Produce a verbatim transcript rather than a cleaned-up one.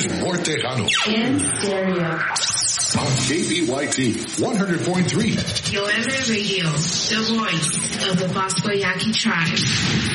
more Tejano. In stereo. On K B Y T one hundred point three. Yo M A Radio, the voice of the Bosco Yaqui tribe.